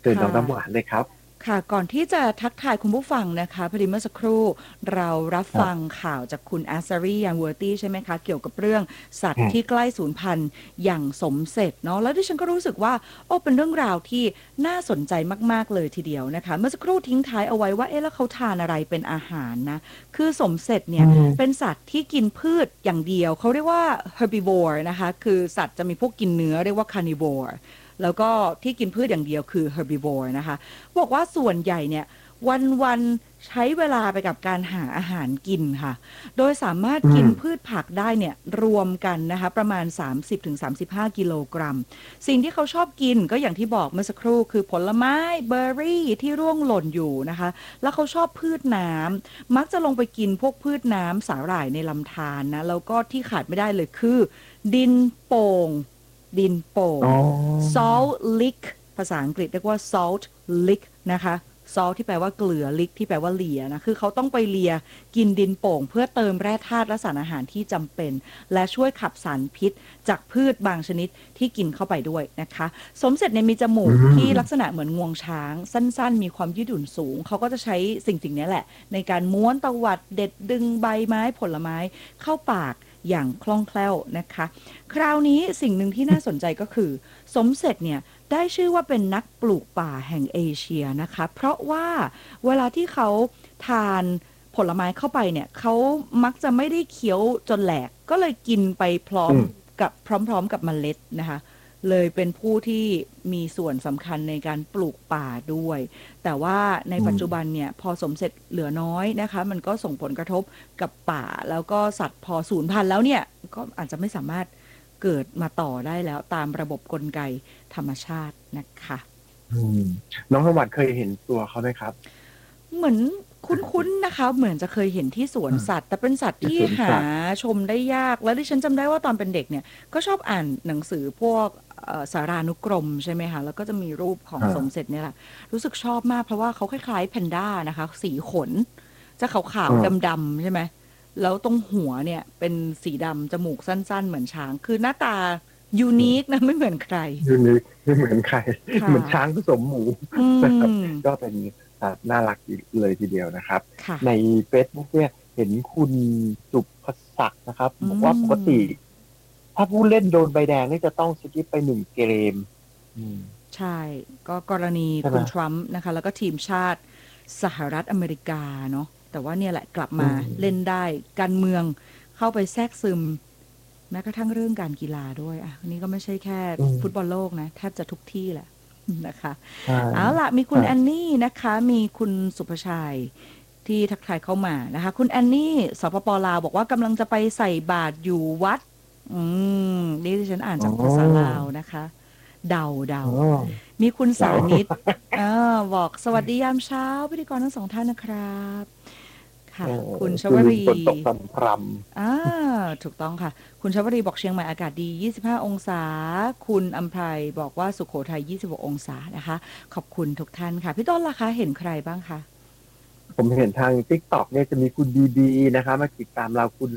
ชิญน้องค่ะน้ำหวานเลยครับค่ะก่อนที่จะทักทายคุณผู้ฟังนะคะพอดีเมื่อสักครู่เรารับฟังครับข่าวจากคุณอาซารียางเวอร์ตี้ใช่ไหมคะเกี่ยวกับเรื่องสัตว์ที่ใกล้สูญพันธุ์อย่างสมเสร็จเนาะแล้วดิฉันก็รู้สึกว่าโอ้เป็นเรื่องราวที่น่าสนใจมากๆเลยทีเดียวนะคะเมื่อสักครู่ทิ้งท้ายเอาไว้ว่าเอ๊ะแล้วเขาทานอะไรเป็นอาหารนะคือสมเสร็จอืเนี่ยเป็มนสัตว์ที่กินพืชอย่างเดียวเขาเรียกว่า herbivore นะคะคือสัตว์จะมีพวกกินเนื้อเรียกว่า carnivore แล้วก็ที่กินพืชอย่างเดียวคือ herbivore นะคะบอกว่าส่วนใหญ่เนี่ยวันๆใช้เวลาไปกับการหาอาหารกินค่ะโดยสามารถอืมกินพืชผักได้เนี่ยรวมกันนะคะประมาณ30-35กิโลกรัมสิ่งที่เขาชอบกินก็อย่างที่บอกเมื่อสักครู่คือผลไม้เบอร์รี่ที่ร่วงหล่นอยู่นะคะแล้วเขาชอบพืชน้ำมักจะลงไปกินพวกพืชน้ำสาหร่ายในลำธารนะแล้วก็ที่ขาดไม่ได้เลยคือดินโป่ง ดินโป่งอ๋อ salt lick ภาษาอังกฤษเรียกว่า salt lick นะคะ salt ที่แปลว่าเกลือ lick ที่แปลว่าเลียนะคือเขาต้องไปเลียกินดินโป่งเพื่อเติมแร่ธาตุและสารอาหารที่จำเป็นและช่วยขับสารพิษจากพืชบางชนิดที่กินเข้าไปด้วยนะคะสมเสร็จเนี่ยมีจมูอืกที่ลักษมณะเหมือนงวงช้างสั้นๆมีความยืดหยุ่นสูงเขาก็จะใช้สิ่งนี้แหละในการม้วนตวัดเด็ดดึงใบไม้ผลไม้เข้าปากอย่างคล่องแคล่วนะคะคราวนี้สิ่งหนึ่งที่น่าสนใจก็คือสมเสร็จเนี่ยได้ชื่อว่าเป็นนักปลูกป่าแห่งเอเชียนะคะเพราะว่าเวลาที่เขาทานผลไม้เข้าไปเนี่ยเขามักจะไม่ได้เคี้ยวจนแหลกก็เลยกินไปอืมพร้อมๆกับเมล็ดนะคะเลยเป็นผู้ที่มีส่วนสำคัญในการปลูกป่าด้วยแต่ว่าในอืมปัจจุบันเนี่ยพอสมเสร็จเหลือน้อยนะคะมันก็ส่งผลกระทบกับป่าแล้วก็สัตว์พอสูญพันธุ์แล้วเนี่ยก็อาจจะไม่สามารถเกิดมาต่อได้แล้วตามระบบกลไกธรรมชาตินะคะอืมน้องน้ำหวานเคยเห็นตัวเขาไหมครับเหมือนคุ้นๆนะคะเหมือนจะเคยเห็นที่สวนอ่าสัตว์แต่เป็นสัตว์ที่ที่หาสวนสัตว์ชมได้ยากแล้วดิฉันจำได้ว่าตอนเป็นเด็กเนี่ยก็ชอบอ่านหนังสือพวกสารานุกรมใช่ไหมคะแล้วก็จะมีรูปของอ่าสมเสร็จเนี่ยแหละรู้สึกชอบมากเพราะว่าเขาคล้ายๆแพนด้านะคะสีขนจะขาวอ่าๆดำๆใช่ไหมแล้วตรงหัวเนี่ยเป็นสีดำจมูกสั้นๆเหมือนช้างคือหน้าตายูนิคนะไม่เหมือนใครยูนิคไม่เหมือนใครเหค่ะมือนช้างผสมหมูอืนะครับมก็เป็นน่ารักเลยทีเดียวนะครับค่ะใน Facebook เนี่ยเห็นคุณสุภศักดิ์นะครับอืบอกว่าปกมติถ้าผู้เล่นโดนใบแดงนี่จะต้องสกิปไปหนึ่งเกมอืมใช่ก็กรณีใช่ไหมคุณทรัมป์นะคะแล้วก็ทีมชาติสหรัฐอเมริกาเนาะแต่ว่าเนี่ยแหละกลับอืมาเล่นมได้การเมืองเข้าไปแทรกซึมแม้กระทั่งเรื่องการกีฬาด้วยอ่ะอันนี้ก็ไม่ใช่แค่อืมฟุตบอลโลกนะแทบจะทุกที่แหละนะคะใช่เอาล่ะมีคุณแอนใช่นี่นะคะมีคุณสุภชัยที่ทักทายเข้ามานะคะคุณแอนนี่สปปลาวบอกว่ากำลังจะไปใส่บาตรอยู่วัดอืนี่ที่ฉันอ่านอ๋จากภาษาลาอวนะคะเดาอ๋อมีคุณเดาสานิตบอกสวัสดียามเช้าพิธีกรทั้งสองท่านนะครับเอค่ะคุณอสุรินทร์ชวรีฝนตกพรอ่าถูกต้องค่ะคุณชวรีบอกเชียงใหม่อากาศดี25องศาคุณอัมไพรบอกว่าสุโขทัย26องศานะคะขอบคุณทุกท่านค่ะพี่ต้นล่ะคะเห็นใครบ้างคะำผมเห็นทาง TikTok เนี่ยจะมีคุณดีดีนะคะมาติดตามเราคุณ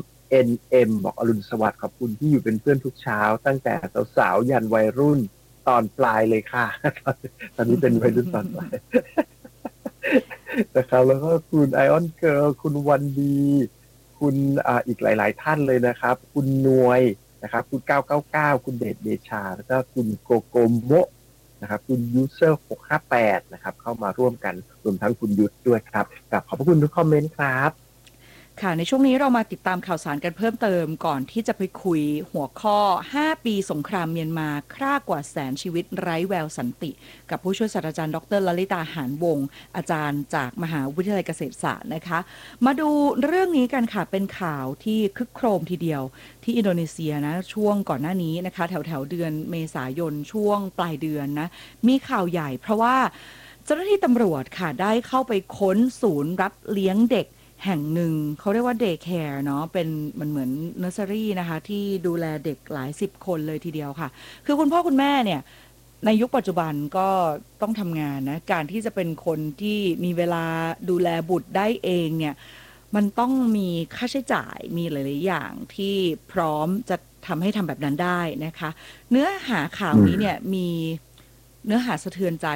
3NMบอกอรุณสวัสดิ์ขอบคุณที่อยู่เป็นเพื่อนทุกเช้าตั้งแต่สาวๆยันวัยรุ่นตอนปลายเลยค่ะตอนนี้เป็นวัยรุ่นตอนปลายนะครับแล้วก็คุณไอออนเกิร์ลคุณวันดีคุณอีกหลายๆท่านเลยนะครับคุณนวยนะครับคุณ999คุณเดชเดชาแล้วก็คุณโกโกโมะ นะครับคุณยูเซอร์658นะครับเข้ามาร่วมกันรวมทั้งคุณยุทธด้วยครับกับขอบพระคุณทุกคอมเมนต์ครับค่ะในช่วงนี้เรามาติดตามข่าวสารกันเพิ่มเติมก่อนที่จะไปคุยหัวข้อ5ปีสงครามเมียนมาฆ่ากว่าแสนชีวิตไร้แววสันติกับผู้ช่วยศาสตราจารย์ดรลลิตาหารวงศ์อาจารย์จากมหาวิทยาลัยเกษตรศาสตร์นะคะมาดูเรื่องนี้กันค่ะเป็นข่าวที่คึกโครมทีเดียวที่อินโดนีเซียนะช่วงก่อนหน้านี้นะคะแถวเดือนเมษายนช่วงปลายเดือนนะมีข่าวใหญ่เพราะว่าเจ้าหน้าที่ตำรวจค่ะได้เข้าไปค้นศูนย์รับเลี้ยงเด็กแห่งหนึ่งเขาเรียกว่าเดย์แคร์เนาะเป็นมันเหมือนเนอร์เซอรี่นะคะที่ดูแลเด็กหลายสิบคนเลยทีเดียวค่ะคือคุณพ่อคุณแม่เนี่ยในยุคปัจจุบันก็ต้องทำงานนะการที่จะเป็นคนที่มีเวลาดูแลบุตรได้เองเนี่ยมันต้องมีค่าใช้จ่ายมีหลายๆอย่างที่พร้อมจะทำให้ทำแบบนั้นได้นะคะเนื้อหาข่าวอืมนี้เนี่ยมีเนื้อหาสะเทือนใจ